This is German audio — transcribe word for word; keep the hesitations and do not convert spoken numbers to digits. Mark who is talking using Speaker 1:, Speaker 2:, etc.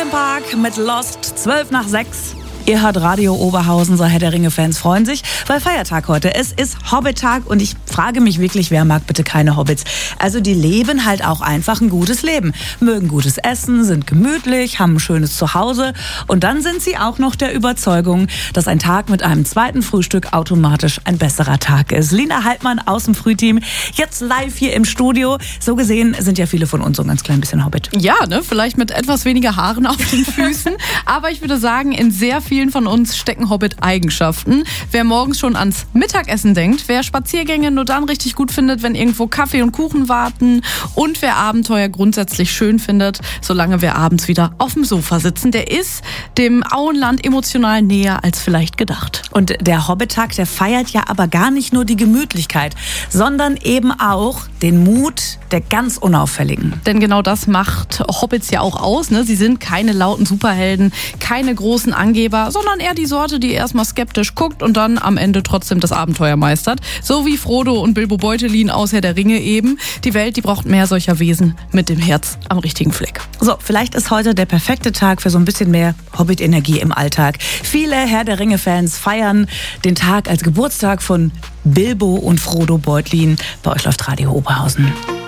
Speaker 1: Park mit Lost, zwölf nach sechs. Ihr hört Radio Oberhausen, so Herr der Ringe-Fans freuen sich, weil Feiertag heute. Es ist Hobbit-Tag und ich frage mich wirklich, wer mag bitte keine Hobbits? Also die leben halt auch einfach ein gutes Leben. Mögen gutes Essen, sind gemütlich, haben ein schönes Zuhause und dann sind sie auch noch der Überzeugung, dass ein Tag mit einem zweiten Frühstück automatisch ein besserer Tag ist. Lina Haltmann aus dem Frühteam, jetzt live hier im Studio. So gesehen sind ja viele von uns so ein ganz klein bisschen Hobbit.
Speaker 2: Ja, ne, vielleicht mit etwas weniger Haaren auf den Füßen, aber ich würde sagen, in sehr vielen von uns stecken Hobbit-Eigenschaften. Wer morgens schon ans Mittagessen denkt, wer Spaziergänge nur dann richtig gut findet, wenn irgendwo Kaffee und Kuchen warten und wer Abenteuer grundsätzlich schön findet, solange wir abends wieder auf dem Sofa sitzen, der ist dem Auenland emotional näher als vielleicht gedacht.
Speaker 1: Und der Hobbit-Tag, der feiert ja aber gar nicht nur die Gemütlichkeit, sondern eben auch den Mut der ganz Unauffälligen.
Speaker 2: Denn genau das macht Hobbits ja auch aus, ne? Sie sind keine lauten Superhelden, keine großen Angeber, sondern eher die Sorte, die erstmal skeptisch guckt und dann am Ende trotzdem das Abenteuer meistert. So wie Frodo und Bilbo Beutelin aus Herr der Ringe eben. Die Welt, die braucht mehr solcher Wesen mit dem Herz am richtigen Fleck.
Speaker 1: So, vielleicht ist heute der perfekte Tag für so ein bisschen mehr Hobbit-Energie im Alltag. Viele Herr der Ringe-Fans feiern den Tag als Geburtstag von Bilbo und Frodo Beutlin. Bei euch läuft Radio Oberhausen.